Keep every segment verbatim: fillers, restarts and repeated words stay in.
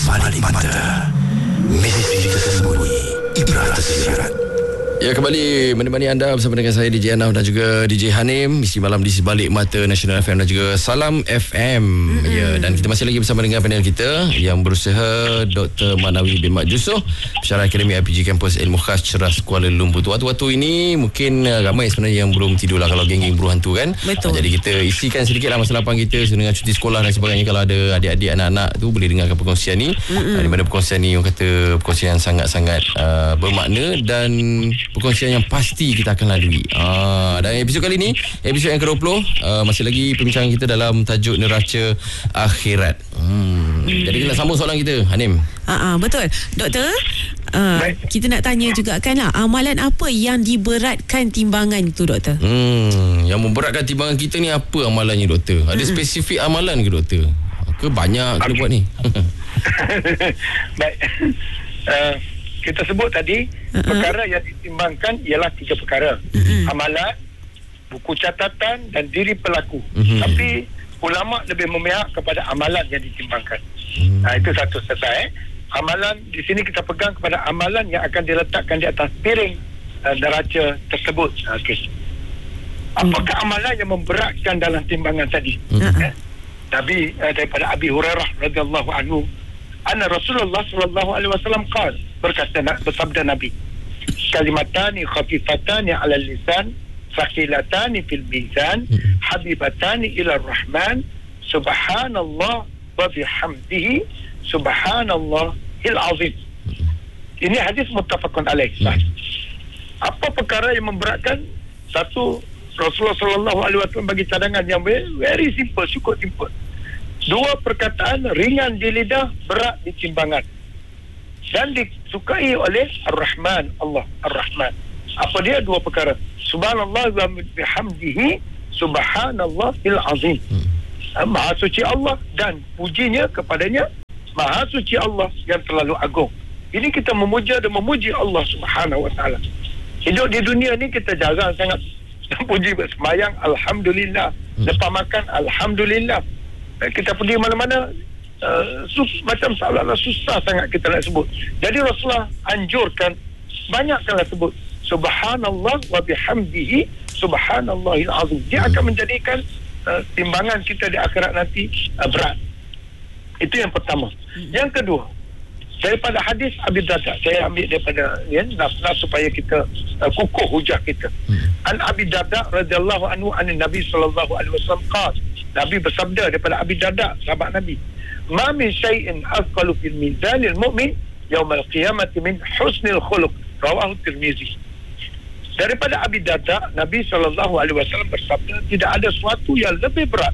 Sebalik mata, misteri tersembunyi, ibrah tersirat. Ya, kembali menemani anda bersama dengan saya D J Anaf dan juga D J Hanim, misi malam di Sebalik Mata Nasional F M dan juga Salam F M. Mm-hmm. Ya, dan kita masih lagi bersama dengan panel kita yang berusaha Doktor Manawi bin Mat Yusof, Pensyarah Akademi I P G Kampus Ilmu Khas Ceras Kuala Lumpur. Waktu-waktu ini mungkin uh, ramai sebenarnya yang belum tidur lah kalau geng-geng buruh hantu kan. Betul. Uh, jadi kita isikan sedikit lah masa lapang kita dengan cuti sekolah dan sebagainya. Kalau ada adik-adik anak-anak tu boleh dengarkan perkongsian ni. Mm-hmm. Uh, di mana perkongsian ni orang kata perkongsian yang sangat-sangat uh, bermakna dan perkongsian yang pasti kita akan lalui. Ah, dan episod kali ni, episod yang ke dua puluh, uh, masih lagi perbincangan kita dalam tajuk neraca akhirat. Hmm. Hmm. Jadi kita nak sambung soalan kita, Hanim. Ah, ah, betul. Doktor, uh, kita nak tanya juga kan lah, amalan apa yang diberatkan timbangan tu, Doktor? Hmm, yang memberatkan timbangan kita ni apa amalannya, Doktor? Ada hmm. spesifik amalan ke, Doktor? Ke banyak kita buat ni? Baik. Uh, kita sebut tadi uh-huh. perkara yang ditimbangkan ialah tiga perkara, uh-huh. amalan, buku catatan dan diri pelaku. uh-huh. Tapi ulama lebih memihak kepada amalan yang ditimbangkan. uh-huh. Nah, itu satu selesai. Amalan di sini kita pegang kepada amalan yang akan diletakkan di atas piring uh, neraca tersebut. Okey. Apakah uh-huh. amalan yang memberatkan dalam timbangan tadi? uh-huh. eh? Nabi uh, daripada Abi Hurairah radhiyallahu anhu, anna Rasulullah sallallahu alaihi wasallam qala, berkata, bersabda Nabi, kalimatani khafifatani ala lisan thaqilatani fil mizan habibatani ila rahman subhanallah wa bihamdihi subhanallahil azim. Ini hadis muttafaqun alaih. Apa perkara yang memberatkan? Satu, Rasulullah sallallahu alaihi wasallam bagi cadangan yang very, very simple, cukup simple. Dua perkataan ringan di lidah, berat di timbangan, dan disukai oleh Ar-Rahman, Allah Ar-Rahman. Apa dia? Dua perkara. Subhanallah wa bihamdihi subhanallahil azim. Maha suci Allah dan pujinya kepadanya Maha suci Allah yang terlalu agung. Ini kita memuja dan memuji Allah Subhanahu wa taala. Hidup di dunia ni kita jarang sangat puji, bersemayang alhamdulillah, lepas makan alhamdulillah. Kita pergi mana-mana uh, sus, macam seolah-olah susah sangat kita nak sebut. Jadi Rasulullah anjurkan banyakkanlah sebut subhanallah wa bihamdihi subhanallahil azim. Dia akan menjadikan uh, timbangan kita di akhirat nanti uh, berat. Itu yang pertama. Yang kedua, daripada hadis Abi Darda, saya ambil daripada ya, nas-nas supaya kita uh, kukuh hujah kita. An Abi Darda radhiyallahu anhu an Nabi sallallahu alaihi wasallam qala, Nabi bersabda daripada Abi Darda, sahabat Nabi, ma min syai'in asqalu fil mizanil mu'min yaumal qiyamati min husnil khuluq, rawahu Tirmizi. Daripada Abi Darda, Nabi sallallahu alaihi wasallam bersabda, tidak ada sesuatu yang lebih berat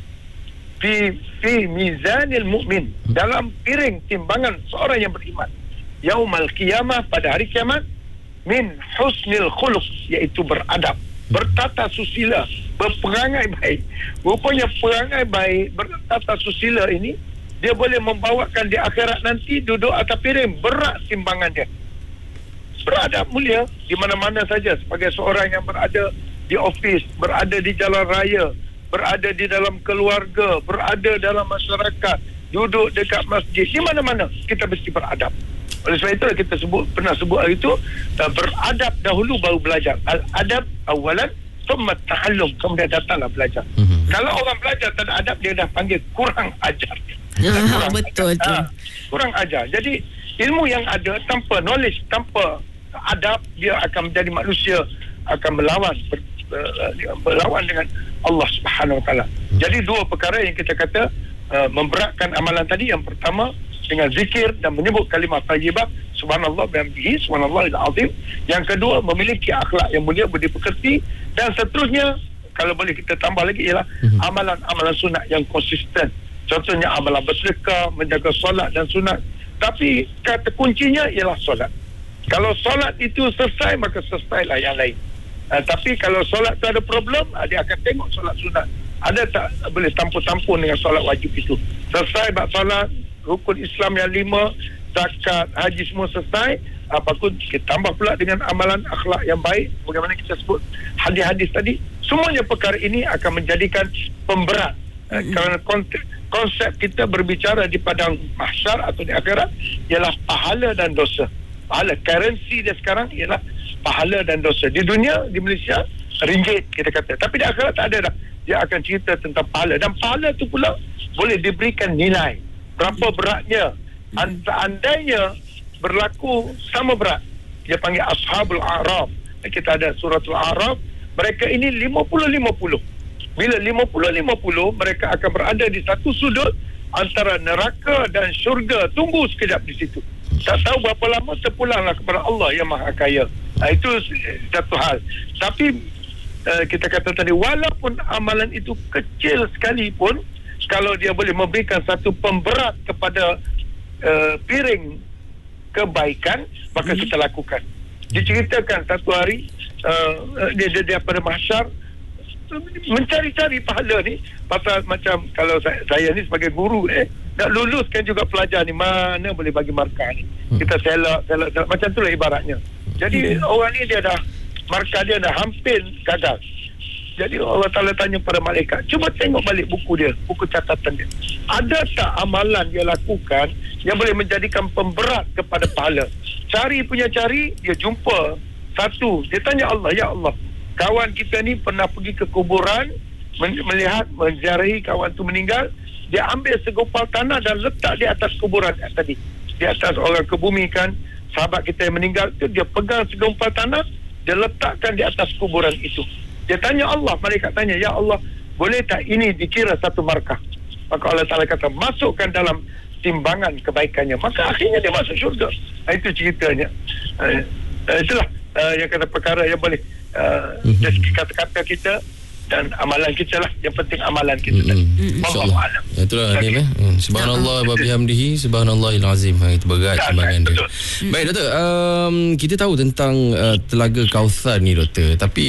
fi fi mizanil mu'min, dalam piring timbangan seorang yang beriman, yaumal qiyamah, pada hari kiamat, min husnil khuluq, iaitu beradab, bertata susila, berperangai baik. Rupanya perangai baik, bertata susila ini, dia boleh membawakan di akhirat nanti duduk atas piring, berat timbangan dia. Beradab mulia di mana-mana saja, sebagai seorang yang berada di ofis, berada di jalan raya, berada di dalam keluarga, berada dalam masyarakat, duduk dekat masjid, di mana-mana kita mesti beradab. Oleh sebab itulah kita sebut, pernah sebut hari itu, uh, beradab dahulu baru belajar. Al-adab awalan thumma ta'allum, kemudian datanglah belajar. Mm-hmm. Kalau orang belajar tak ada adab, dia dah panggil kurang ajar. Ah, kurang betul ajar. tu. Ha, kurang ajar. Jadi ilmu yang ada tanpa knowledge, tanpa adab, dia akan menjadi manusia akan melawan ber, ber, berlawan dengan Allah Subhanahu wa taala. Jadi dua perkara yang kita kata uh, memberatkan amalan tadi. Yang pertama dengan zikir dan menyebut kalimah thayyibah, subhanallah bihamdihi subhanallahil azim. Yang kedua memiliki akhlak yang mulia, budi pekerti, dan seterusnya kalau boleh kita tambah lagi ialah mm-hmm. amalan-amalan sunat yang konsisten. Contohnya amalan bersedekah, menjaga solat dan sunat. Tapi kata kuncinya ialah solat. Kalau solat itu selesai, maka selesailah yang lain. Uh, tapi kalau solat tu ada problem, uh, dia akan tengok solat sunat ada tak boleh tampur-tampur dengan solat wajib itu. Selesai bab solat, rukun Islam yang lima, zakat, haji semua selesai, apa pun kita tambah pula dengan amalan akhlak yang baik, bagaimana kita sebut hadis-hadis tadi. Semuanya perkara ini akan menjadikan pemberat. Mm-hmm. uh, kerana konteks, konsep kita berbicara di padang mahsyar atau di akhirat ialah pahala dan dosa. Pahala, currency dia sekarang ialah pahala dan dosa. Di dunia, di Malaysia, ringgit kita kata. Tapi di akhirat tak ada dah. Dia akan cerita tentang pahala. Dan pahala tu pula boleh diberikan nilai. Berapa beratnya. Andainya berlaku sama berat. Dia panggil Ashabul A'raf. Kita ada suratul A'raf. Mereka ini lima puluh lima puluh. Bila lima puluh lima puluh, mereka akan berada di satu sudut antara neraka dan syurga. Tunggu sekejap di situ. Tak tahu berapa lama terpulanglah kepada Allah yang Maha Kaya. Nah, itu satu hal. Tapi uh, kita kata tadi, walaupun amalan itu kecil sekalipun, kalau dia boleh memberikan satu pemberat kepada uh, piring kebaikan, maka hmm. kita lakukan. Diceritakan satu hari uh, dia, dia, dia pada mahsyar mencari-cari pahala ni, pasal macam kalau saya, saya ni sebagai guru eh nak luluskan juga pelajar ni, mana boleh bagi markah ni, kita selak, selak, selak. Macam tu lah ibaratnya. Jadi hmm. orang ni dia dah markah dia dah hampir gagal. Jadi Allah Ta'ala tanya pada malaikat, cuba tengok balik buku dia, buku catatan dia, ada tak amalan dia lakukan yang boleh menjadikan pemberat kepada pahala. Cari punya cari, dia jumpa satu. Dia tanya Allah, ya Allah, kawan kita ni pernah pergi ke kuburan, melihat, menziarahi kawan tu meninggal. Dia ambil segumpal tanah dan letak di atas kuburan tadi. Di atas orang kebumikan, sahabat kita yang meninggal tu, dia pegang segumpal tanah, dia letakkan di atas kuburan itu. Dia tanya Allah, malaikat tanya, ya Allah, boleh tak ini dikira satu markah? Maka Allah Ta'ala kata, masukkan dalam timbangan kebaikannya. Maka akhirnya dia masuk syurga. Nah, itu ceritanya. Uh, uh, itulah uh, yang kata perkara yang boleh uh, mm-hmm. dari segi kata-kata kita dan amalan kita lah. Yang penting amalan kita. Mm-hmm. InsyaAllah. Ya, itulah okay. Nim, eh? Subhanallah wa bihamdihi, subhanallahil azim. Itu berat timbangan dia. Mm. Baik Doktor, um, kita tahu tentang uh, Telaga Kauthar ni Doktor. Tapi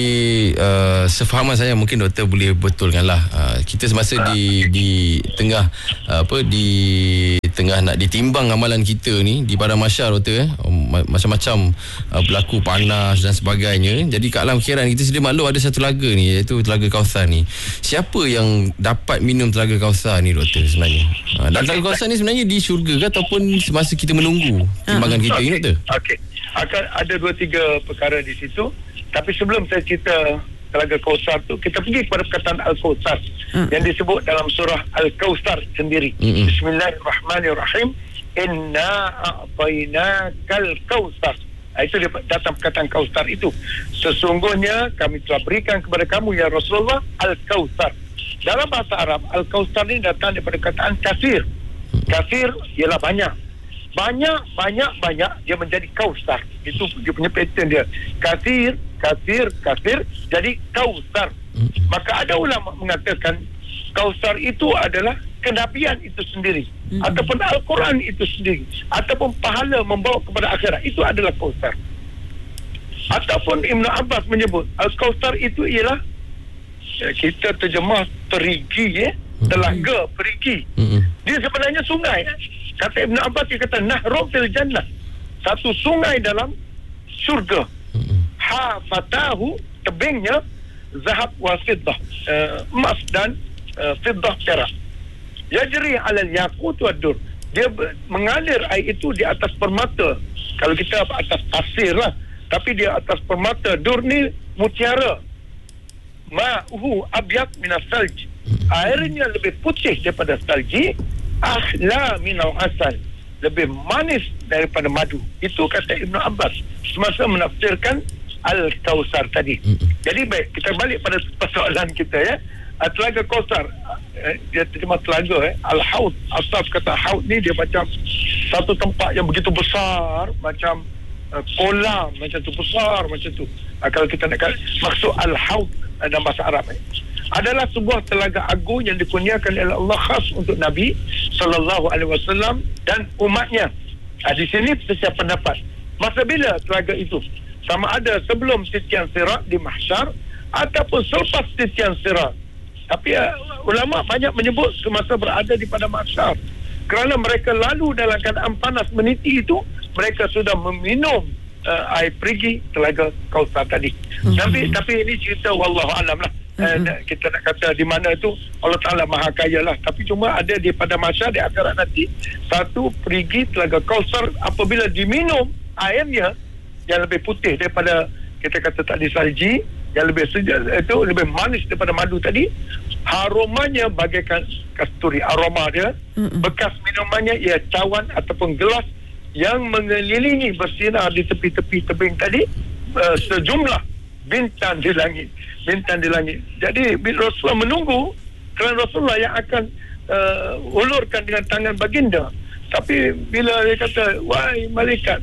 uh, sefahaman saya, mungkin Doktor boleh betulkanlah. Uh, kita semasa di di tengah uh, apa di tengah nak ditimbang amalan kita ni di padang mahsyar Doktor, eh? macam-macam uh, berlaku panas dan sebagainya. Jadi kat alam akhirat kita sedia maklum ada satu telaga ni, iaitu Telaga Kauthar ni. Siapa yang dapat minum Telaga Kauthar ni Doktor sebenarnya? Uh, dan Telaga Kauthar ni sebenarnya di syurga ke ataupun semasa kita menunggu timbangan kita ini Doktor? Okey. Akan ada dua tiga perkara di situ. Tapi sebelum saya cerita Telaga Kauthar tu, kita pergi kepada perkataan Al-Kauthar hmm. yang disebut dalam surah Al-Kauthar sendiri. Hmm. Bismillahirrahmanirrahim. Inna a'tainakal kautsar. Itu dia datang perkataan Kautsar itu. Sesungguhnya kami telah berikan kepada kamu ya Rasulullah Al-Kautsar. Dalam bahasa Arab, Al-Kautsar ni datang daripada perkataan kasir. Kasir ialah banyak. Banyak, banyak, banyak dia menjadi Kautsar. Itu dia punya pattern dia. Kasir, kasir, kasir jadi Kautsar. Maka ada ulama mengatakan Kautsar itu adalah kenabian itu sendiri, mm-hmm. ataupun Al-Quran itu sendiri, ataupun pahala membawa kepada akhirat, itu adalah Kautsar. Ataupun Ibn Abbas menyebut Al-Kautsar itu ialah, ya, kita terjemah perigi, eh? telaga, perigi. Mm-hmm. Dia sebenarnya sungai. Eh? Kata Ibn Abbas, dia kata Nahrun fil Jannah, satu sungai dalam syurga. Mm-hmm. Ha fatahu, tebingnya zahab wa fiddah, uh, emas dan uh, fiddah, perak. Yajri alal yaqut wad dur, dia mengalir air itu di atas permata. Kalau kita atas pasir lah, tapi dia atas permata. Dur ni mutiara. Ma'uhu abyad minas salj, airnya lebih putih daripada salji. Ahla minal asal, lebih manis daripada madu. Itu kata Ibn Abbas semasa menafsirkan Al-Kautsar tadi. Jadi baik, kita balik pada persoalan kita, ya. Telaga Kautsar, eh, dia terjemah telaga, eh. Al-Haud, asal kata Haud ni dia macam satu tempat yang begitu besar, macam uh, kolam, macam tu besar, macam tu. Uh, kalau kita nak maksud Al-Haud uh, dalam bahasa Arab, eh, adalah sebuah telaga agung yang dikurniakan oleh Allah khas untuk Nabi sallallahu alaihi wasallam dan umatnya. Uh, di sini sesiapa pendapat masa bila telaga itu, sama ada sebelum titian sirat di mahsyar ataupun selepas titian sirat. Tapi uh, ulama banyak menyebut semasa berada di padang mahsyar, kerana mereka lalu dalam keadaan panas meniti itu, mereka sudah meminum uh, air perigi Telaga Kautsar tadi. Hmm. Tapi tapi ini cerita wallahu alam lah. uh-huh. uh, kita nak kata di mana itu Allah Ta'ala maha kaya lah, tapi cuma ada di pada masa di akhirat nanti satu perigi telaga Kausar apabila diminum airnya yang lebih putih daripada kita kata tadi salji, yang lebih sejuk itu lebih manis daripada madu tadi, aromanya bagaikan kasturi, aroma dia. uh-uh. Bekas minumannya ia cawan ataupun gelas yang mengelilingi bersinar di tepi-tepi tebing tadi uh, sejumlah bintang di langit, bintang di langit. Jadi Rasulullah menunggu kerana Rasulullah yang akan uh, ulurkan dengan tangan baginda. Tapi bila dia kata, wahai malaikat,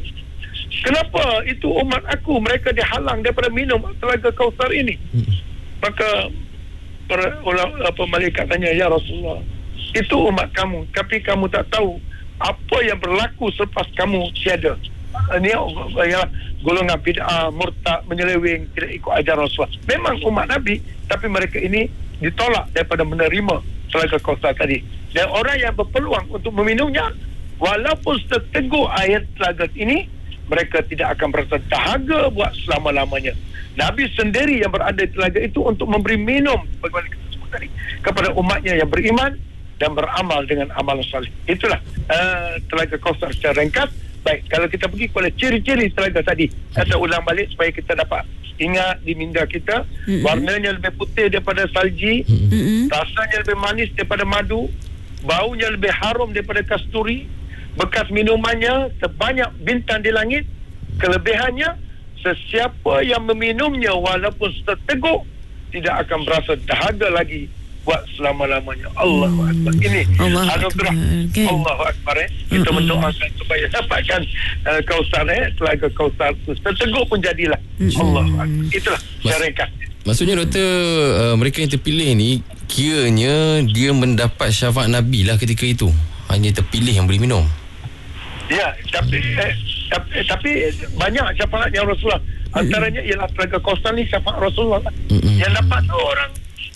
kenapa itu umat aku mereka dihalang daripada minum telaga Kausar ini? hmm. Maka para ulama apa malaikat tanya, ya Rasulullah, itu umat kamu, tapi kamu tak tahu apa yang berlaku selepas kamu tiada. Ini ya, golongan bid'ah, murtad, menyeleweng, tidak ikut ajaran Rasulullah. Memang umat Nabi, tapi mereka ini ditolak daripada menerima telaga Kausar tadi. Dan orang yang berpeluang untuk meminumnya, walaupun seteguk air telaga ini, mereka tidak akan berasa dahaga buat selama-lamanya. Nabi sendiri yang berada di telaga itu untuk memberi minum bagaimana kita sebut tadi kepada umatnya yang beriman dan beramal dengan amal salih. Itulah uh, telaga Kausar secara ringkas. Baik, kalau kita pergi kepada ciri-ciri telaga tadi, kata ulang balik supaya kita dapat ingat di minda kita. Mm-hmm. Warnanya lebih putih daripada salji, mm-hmm. rasanya lebih manis daripada madu, baunya lebih harum daripada kasturi, bekas minumannya sebanyak bintang di langit. Kelebihannya, sesiapa yang meminumnya walaupun seteguk tidak akan berasa dahaga lagi buat selama-lamanya. Allahu Akbar. Ini anugerah Allahu Akbar. Eh. Kita uh-uh. mendoakan supaya dapatkan uh, Kausar, eh, telaga Kausar itu seteguk pun jadilah. uh-uh. Allahu Akbar. Itulah cara ringkas. Maksudnya doktor, uh, mereka yang terpilih ni kiranya dia mendapat syafaat Nabi lah ketika itu. Hanya terpilih yang boleh minum. Ya, tapi eh, tapi, tapi banyak syafaat yang Rasulullah. Antaranya ialah telaga Kausar ni syafaat Rasulullah lah. uh-uh. Yang dapat tu orang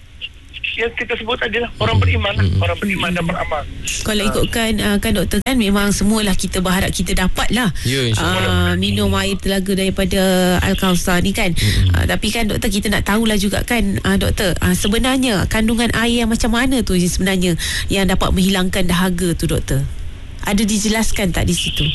yang kita sebut tadi lah, orang beriman lah, orang beriman dan beramal. Kalau ikutkan uh, kan doktor kan memang semualah kita berharap kita dapat lah ya, uh, minum air telaga daripada Al-Kausar ni kan. uh, Tapi kan doktor, kita nak tahulah juga kan uh, doktor, uh, sebenarnya kandungan air yang macam mana tu sebenarnya yang dapat menghilangkan dahaga tu doktor? Ada dijelaskan tak di situ?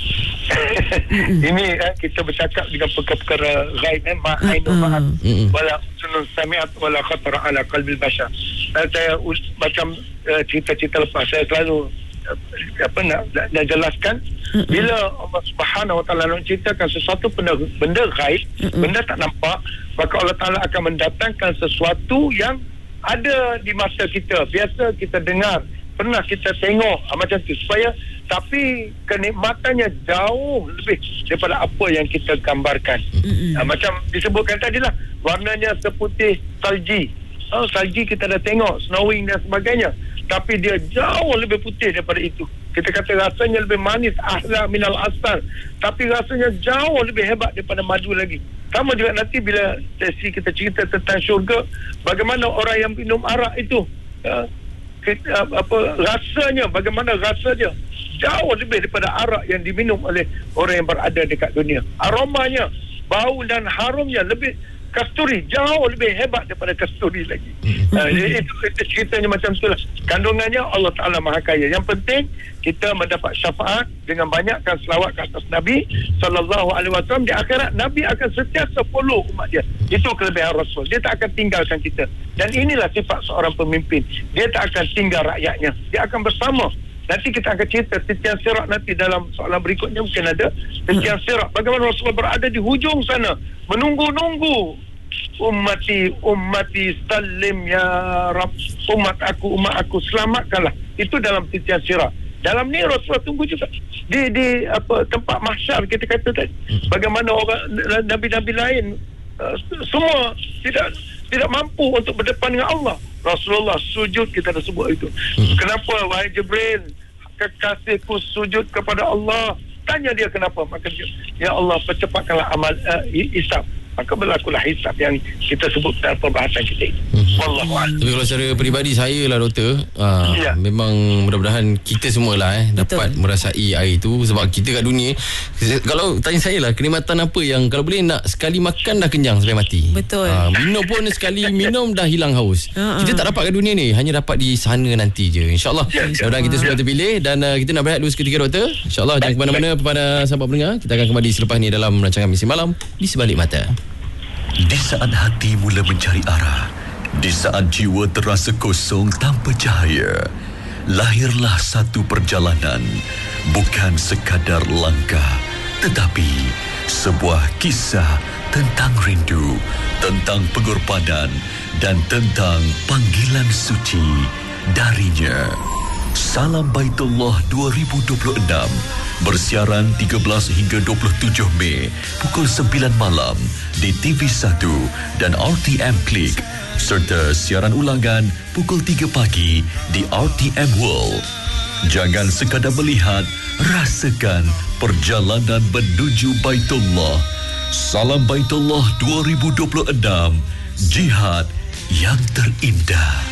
Ini eh, kita bercakap dengan perkara-perkara ghaib, eh, ma'ainu ma'at wala sunun sami'at wala khatara ala qalbil bashar. Uh, saya uh, macam uh, cerita-cerita lepas saya selalu uh, apa nak, nak, nak jelaskan bila Allah Subhanahu Wa Taala nak ceritakan sesuatu benda, benda ghaib, benda tak nampak, maka Allah Taala akan mendatangkan sesuatu yang ada di masa kita, biasa kita dengar, pernah kita tengok, ah, macam tu, supaya tapi kenikmatannya jauh lebih daripada apa yang kita gambarkan. Mm-hmm. Ha, macam disebutkan tadi lah, warnanya seputih salji. Oh, salji kita dah tengok, snowing dan sebagainya, tapi dia jauh lebih putih daripada itu. Kita kata rasanya lebih manis, ahla minal asal, tapi rasanya jauh lebih hebat daripada madu lagi. Sama juga nanti bila sesi kita cerita tentang syurga, bagaimana orang yang minum arak itu, uh, kita, apa rasanya, bagaimana rasanya jauh lebih daripada arak yang diminum oleh orang yang berada dekat dunia. Aromanya, bau dan harumnya lebih kasturi, jauh lebih hebat daripada kasturi lagi. uh, itu, itu ceritanya macam itulah. Kandungannya Allah Ta'ala Maha Kaya. Yang penting kita mendapat syafaat dengan banyakkan selawat ke atas Nabi sallallahu alaihi wasallam. Di akhirat Nabi akan sentiasa follow umat dia. Itu kelebihan Rasul. Dia tak akan tinggalkan kita. Dan inilah sifat seorang pemimpin. Dia tak akan tinggal rakyatnya. Dia akan bersama. Nanti kita akan cerita titian sirat nanti dalam soalan berikutnya mungkin ada titian sirat. Bagaimana Rasulullah berada di hujung sana menunggu-nunggu. Ummati, ummati salim ya Rab. Umat aku, umat aku, selamatkanlah. Itu dalam titian sirat. Dalam ni Rasulullah tunggu juga di di apa tempat mahsyar kita kata tadi. Bagaimana orang nabi-nabi lain uh, semua tidak tidak mampu untuk berdepan dengan Allah. Rasulullah sujud, kita dah sebut itu. Hmm. Kenapa wahai Jibril, kekasihku sujud kepada Allah? Tanya dia kenapa. Maka dia, ya Allah, percepatkanlah amal uh, hisab. maka berlakulah hisab yang kita sebut dalam perbahasan kita ini. Mm-hmm. Wallahualam. Tapi kalau secara peribadi saya lah doktor, aa, ya. memang mudah-mudahan kita semualah eh dapat Betul. merasai air itu, sebab kita kat dunia, kalau tanya saya lah, kenikmatan apa yang kalau boleh nak sekali makan dah kenyang sampai mati. Betul. Aa, minum pun sekali minum dah hilang haus. Uh-uh. Kita tak dapat kat dunia ni, hanya dapat di sana nanti je. InsyaAllah. Ya, mudah-mudahan kita semua terpilih dan uh, kita nak berehat dulu seketika doktor. InsyaAllah jangan ke mana-mana kepada sahabat pendengar. Kita akan kembali selepas ni dalam rancangan Misi Malam di Sebalik Mata. Di saat hati mula mencari arah, di saat jiwa terasa kosong tanpa cahaya, lahirlah satu perjalanan, bukan sekadar langkah, tetapi sebuah kisah tentang rindu, tentang pengorbanan dan tentang panggilan suci darinya. Salam Baitullah dua ribu dua puluh enam bersiaran tiga belas hingga dua puluh tujuh Mei pukul sembilan malam di T V satu dan R T M Klik, serta siaran ulangan pukul tiga pagi di R T M World. Jangan sekadar melihat, rasakan perjalanan menuju Baitullah. Salam Baitullah dua ribu dua puluh enam, jihad yang terindah.